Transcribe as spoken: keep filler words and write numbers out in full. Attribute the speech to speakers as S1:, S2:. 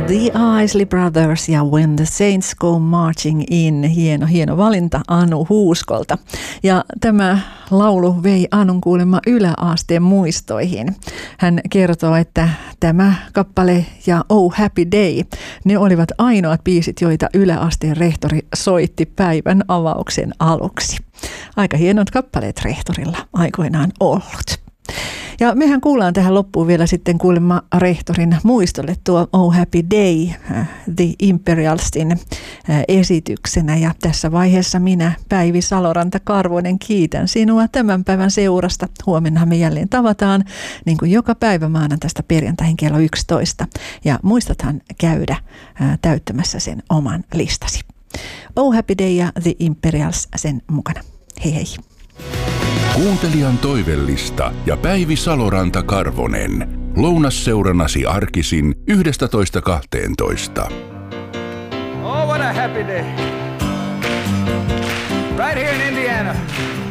S1: The Isley Brothers ja When the Saints Go Marching In. Hieno, hieno valinta Anu Huuskolta. Ja tämä laulu vei Anun kuulemma yläasteen muistoihin. Hän kertoo, että tämä kappale ja Oh Happy Day, ne olivat ainoat biisit, joita yläasteen rehtori soitti päivän avauksen aluksi. Aika hienot kappaleet rehtorilla aikoinaan ollut. Ja mehän kuullaan tähän loppuun vielä sitten kuulemma rehtorin muistolle tuo Oh Happy Day The Imperialstin esityksenä. Ja tässä vaiheessa minä, Päivi Saloranta-Karvonen, kiitän sinua tämän päivän seurasta. Huomenna me jälleen tavataan, niin kuin joka päivä maanantaista perjantaihin kello yksitoista. Ja muistathan käydä täyttämässä sen oman listasi. Oh Happy Day ja The Imperials sen mukana. Hei hei.
S2: Kuuntelijan toivellista ja Päivi Saloranta-Karvonen. Lounasseuranasi arkisin yhdestätoista kahteentoista.
S3: Oh, what a happy day. Right here in Indiana.